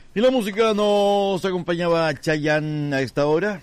Y la música nos acompañaba Chayanne a esta hora.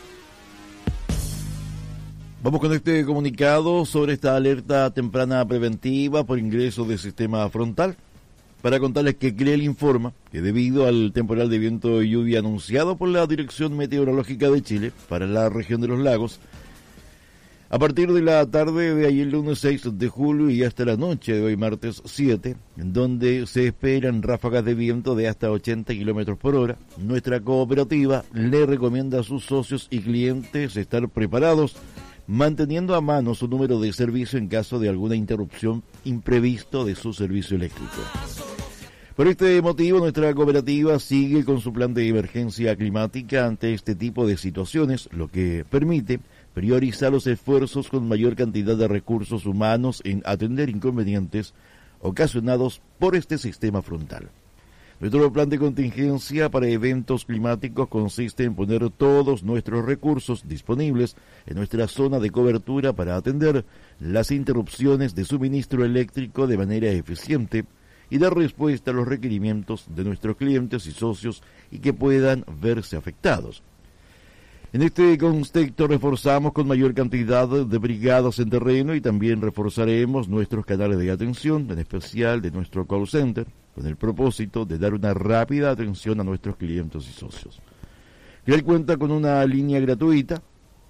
Vamos con este comunicado sobre esta alerta temprana preventiva por ingreso del sistema frontal. Para contarles que CREL informa que debido al temporal de viento y lluvia anunciado por la Dirección Meteorológica de Chile para la región de los lagos, a partir de la tarde de ayer lunes 6 de julio y hasta la noche de hoy martes 7, en donde se esperan ráfagas de viento de hasta 80 kilómetros por hora, nuestra cooperativa le recomienda a sus socios y clientes estar preparados, manteniendo a mano su número de servicio en caso de alguna interrupción imprevisto de su servicio eléctrico. Por este motivo, nuestra cooperativa sigue con su plan de emergencia climática ante este tipo de situaciones, lo que permite priorizar los esfuerzos con mayor cantidad de recursos humanos en atender inconvenientes ocasionados por este sistema frontal. Nuestro plan de contingencia para eventos climáticos consiste en poner todos nuestros recursos disponibles en nuestra zona de cobertura para atender las interrupciones de suministro eléctrico de manera eficiente y dar respuesta a los requerimientos de nuestros clientes y socios y que puedan verse afectados. En este contexto reforzamos con mayor cantidad de brigadas en terreno y también reforzaremos nuestros canales de atención, en especial de nuestro call center, con el propósito de dar una rápida atención a nuestros clientes y socios. CREL cuenta con una línea gratuita,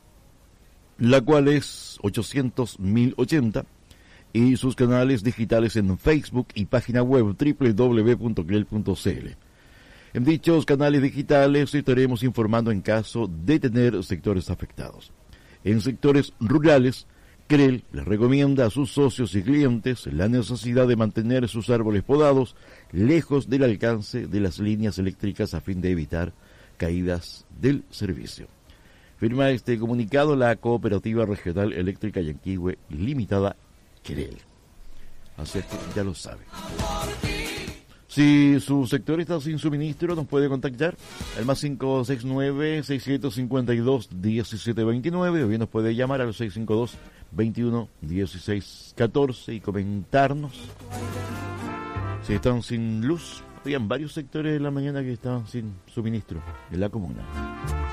la cual es 800-1080, y sus canales digitales en Facebook y página web www.crel.cl. En dichos canales digitales estaremos informando en caso de tener sectores afectados. En sectores rurales, CREL les recomienda a sus socios y clientes la necesidad de mantener sus árboles podados lejos del alcance de las líneas eléctricas a fin de evitar caídas del servicio. Firma este comunicado la Cooperativa Regional Eléctrica Yanquihue Limitada, CREL. Así que ya lo sabe. Si su sector está sin suministro, nos puede contactar al más 569-6752-1729 o bien nos puede llamar al 652-21-1614 y comentarnos si están sin luz. Habían varios sectores de la mañana que estaban sin suministro en la comuna.